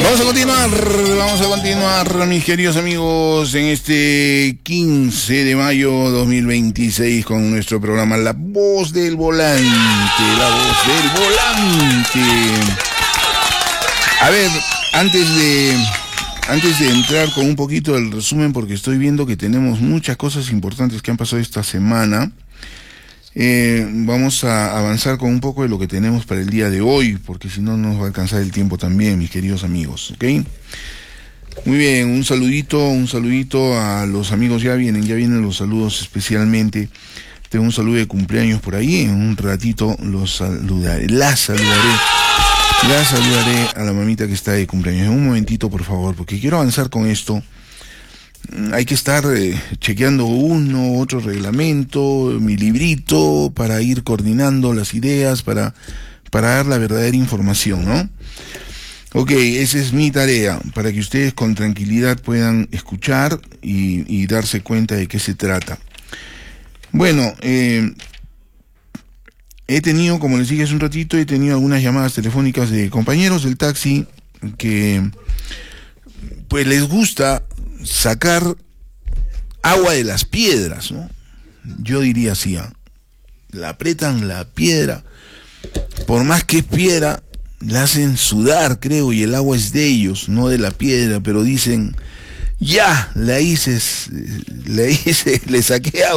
Vamos a continuar, mis queridos amigos, en este 15 de mayo 2026 con nuestro programa La Voz del Volante, La Voz del Volante. A ver, antes de entrar con un poquito del resumen, porque estoy viendo que tenemos muchas cosas importantes que han pasado esta semana, vamos a avanzar con un poco de lo que tenemos para el día de hoy, porque si no nos va a alcanzar el tiempo también, mis queridos amigos, ¿ok? Muy bien, un saludito a los amigos, ya vienen los saludos especialmente. Tengo un saludo de cumpleaños por ahí, en un ratito la saludaré a la mamita que está de cumpleaños. En un momentito, por favor, porque quiero avanzar con esto. Hay que estar chequeando otro reglamento, mi librito, para ir coordinando las ideas, para dar la verdadera información, ¿no? Ok, esa es mi tarea, para que ustedes con tranquilidad puedan escuchar y darse cuenta de qué se trata. Bueno, he tenido, como les dije hace un ratito, algunas llamadas telefónicas de compañeros del taxi que pues les gusta sacar agua de las piedras, ¿no? Yo diría así, la apretan la piedra, por más que es piedra, la hacen sudar, creo, y el agua es de ellos, no de la piedra, pero dicen, ya, le saqué agua.